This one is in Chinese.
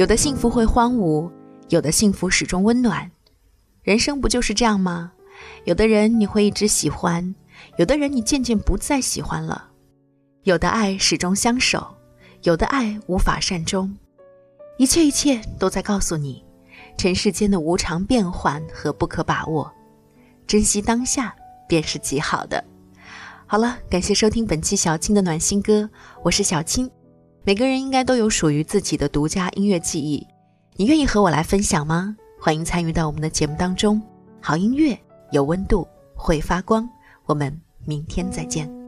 有的幸福会荒芜，有的幸福始终温暖。人生不就是这样吗？有的人你会一直喜欢，有的人你渐渐不再喜欢了。有的爱始终相守，有的爱无法善终。一切都在告诉你，尘世间的无常变幻和不可把握，珍惜当下便是极好的。好了，感谢收听本期小青的暖心歌，我是小青。每个人应该都有属于自己的独家音乐记忆，你愿意和我来分享吗？欢迎参与到我们的节目当中。好音乐有温度，会发光，我们明天再见。